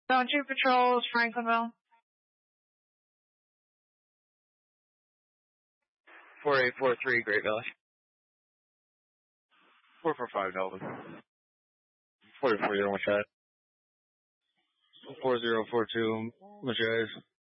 Zone 2 patrols, Franklinville. 4843, Great Valley. 445 Delta. 4040, Machado. 4042, Machado.